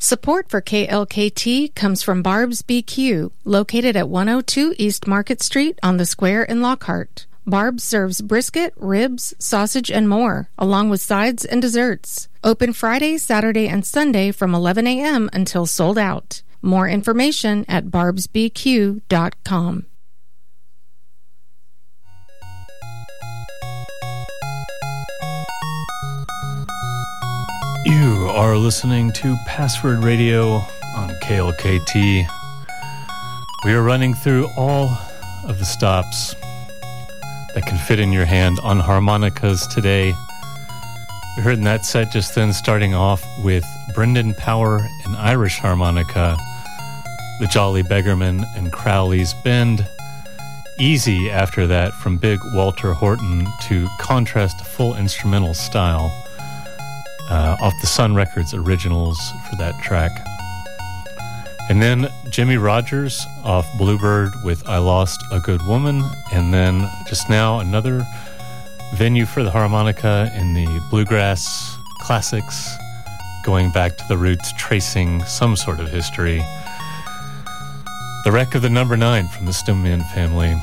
Support for KLKT comes from Barb's BQ, located at 102 East Market Street on the Square in Lockhart. Barb's serves brisket, ribs, sausage, and more, along with sides and desserts. Open Friday, Saturday, and Sunday from 11 a.m. until sold out. More information at barbsbq.com. You are listening to Password Radio on KLKT. We are running through all of the stops that can fit in your hand on harmonicas today. We heard in that set just then, starting off with Brendan Power and Irish harmonica, the Jolly Beggarman and Crowley's Bend. Easy after that from Big Walter Horton to contrast to full instrumental style. Off the Sun Records originals for that track. And then Jimmy Rogers off Bluebird with I Lost a Good Woman. And then just now another venue for the harmonica in the bluegrass classics, going back to the roots, tracing some sort of history. The Wreck of the Number 9 from the Stoneman family.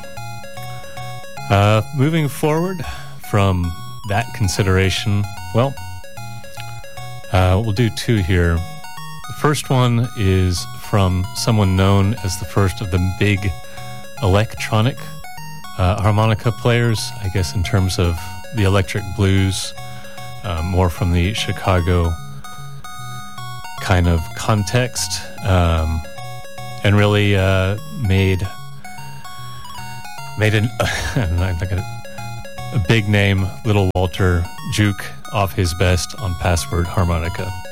Moving forward from that consideration, well, we'll do two here. The first one is from someone known as the first of the big electronic harmonica players, I guess in terms of the electric blues, more from the Chicago kind of context, and really made a big name, Little Walter, juke off his best on Password harmonica.